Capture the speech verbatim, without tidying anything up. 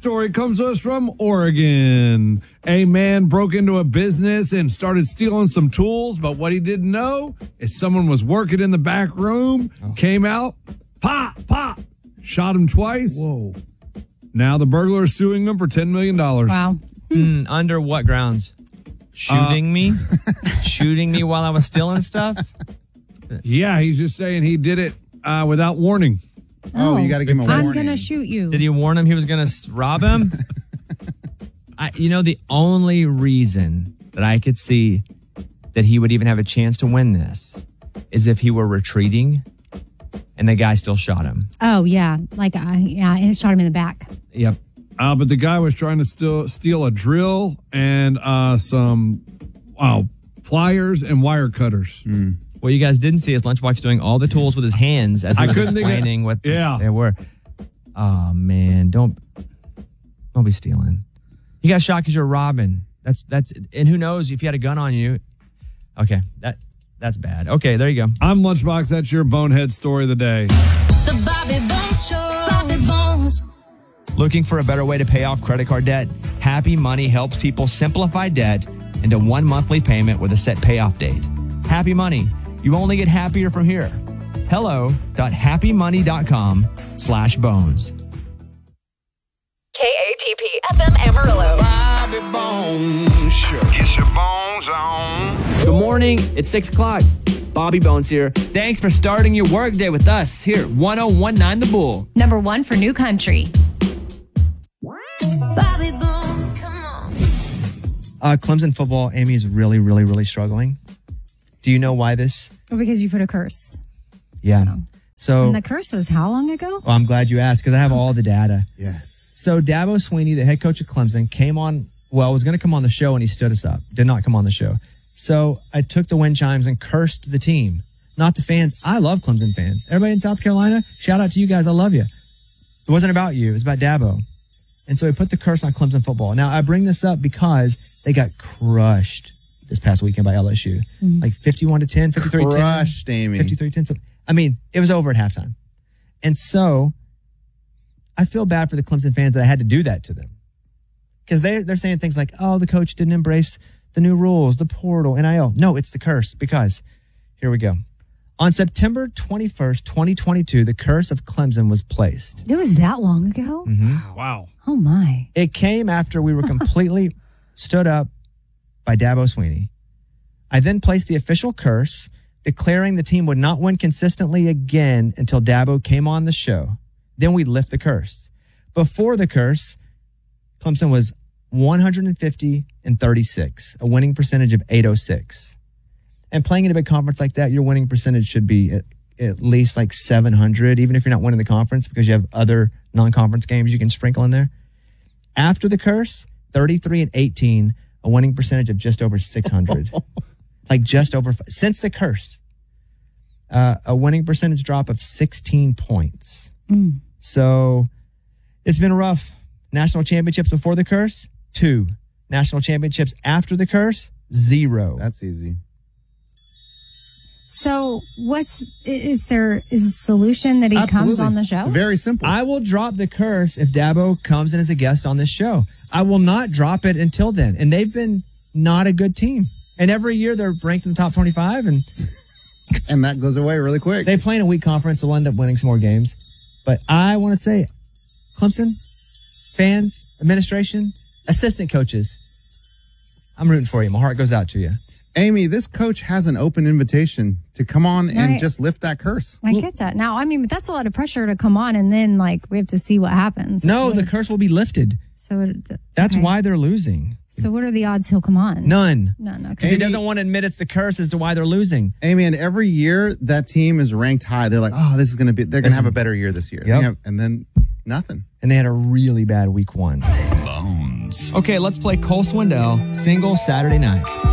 story comes to us from Oregon. A man broke into a business and started stealing some tools, but what he didn't know is someone was working in the back room, oh. came out, pop, pop, shot him twice. Whoa. Now the burglar is suing him for ten million dollars. Wow. Mm, under what grounds? Shooting uh, me? Shooting me while I was stealing stuff? Yeah, he's just saying he did it uh, without warning. Oh, oh you got to give him a warning. I'm going to shoot you. Did he warn him he was going to rob him? I, you know, the only reason that I could see that he would even have a chance to win this is if he were retreating and the guy still shot him. Oh, yeah. Like, uh, yeah, it shot him in the back. Yep. Uh, but the guy was trying to steal, steal a drill and uh, some wow, pliers and wire cutters. Mm. What you guys didn't see is Lunchbox doing all the tools with his hands as he was explaining what yeah. they were. Oh, man. Don't don't be stealing. You got shot because you're robbing. That's that's and who knows if you had a gun on you. Okay, that that's bad. Okay, there you go. I'm Lunchbox. That's your bonehead story of the day. The Bobby Bones Show. Bobby Bones. Looking for a better way to pay off credit card debt? Happy Money helps people simplify debt into one monthly payment with a set payoff date. Happy Money. You only get happier from here. Hello.happymoney.com slash bones. K A P P F M Amarillo. Bobby Bones Show. Get your bones on. Good morning. It's six o'clock. Bobby Bones here. Thanks for starting your workday with us here at one oh one nine The Bull. Number one for New Country. Bobby Bones, come on. Uh, Clemson football, Amy, is really, really, really struggling. Do you know why this? Because you put a curse. Yeah. Oh. So, and the curse was how long ago? Well, I'm glad you asked because I have all the data. Yes. So Dabo Sweeney, the head coach of Clemson, came on, well, was going to come on the show and he stood us up. Did not come on the show. So I took the wind chimes and cursed the team, not the fans. I love Clemson fans. Everybody in South Carolina, shout out to you guys. I love you. It wasn't about you. It was about Dabo. And so he put the curse on Clemson football. Now, I bring this up because they got crushed this past weekend by L S U. Mm-hmm. Like fifty-one to ten, fifty-three to ten. Crushed, Amy. fifty-three to ten. I mean, it was over at halftime. And so I feel bad for the Clemson fans that I had to do that to them. Because they're, they're saying things like, oh, the coach didn't embrace the new rules, the portal, N I L. No, it's the curse because here we go. On September twenty-first, twenty twenty-two, the curse of Clemson was placed. It was that long ago? Mm-hmm. Wow. Oh, my. It came after we were completely stood up by Dabo Sweeney. I then placed the official curse, declaring the team would not win consistently again until Dabo came on the show. Then we'd lift the curse. Before the curse, Clemson was one hundred fifty and thirty-six, a winning percentage of eight oh six. And playing in a big conference like that, your winning percentage should be at, at least like seven hundred, even if you're not winning the conference because you have other non-conference games you can sprinkle in there. After the curse, thirty-three and eighteen, a winning percentage of just over six hundred. Like just over, since the curse, uh, a winning percentage drop of sixteen points. Mm. So it's been rough. National championships before the curse, two. National championships after the curse, zero. That's easy. So what's, is there, is a solution that he Absolutely. comes on the show? It's very simple. I will drop the curse if Dabo comes in as a guest on this show. I will not drop it until then. And they've been not a good team. And every year they're ranked in the top twenty-five. And and that goes away really quick. They play in a weak conference. They'll end up winning some more games. But I want to say, Clemson, fans, administration, assistant coaches, I'm rooting for you. My heart goes out to you. Amy, this coach has an open invitation to come on Right. and just lift that curse. I get that. Now, I mean, but that's a lot of pressure to come on and then, like, we have to see what happens. No, What- the curse will be lifted. So it, That's okay. why they're losing. So what are the odds he'll come on? None. No, no. Because he Amy- doesn't want to admit it's the curse as to why they're losing. Amy, and every year that team is ranked high. They're like, oh, this is going to be, they're going to have a better year this year. Yep. They have- and then nothing. And they had a really bad week one. Bones. Okay, let's play Cole Swindell, single Saturday night.